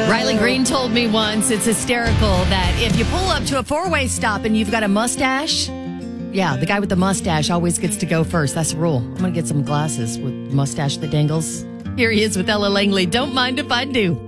Riley Green told me once, it's hysterical, that if you pull up to a four-way stop and you've got a mustache, yeah, the guy with the mustache always gets to go first. That's the rule. I'm going to get some glasses with mustache that dangles. Here he is with Ella Langley. Don't mind if I do.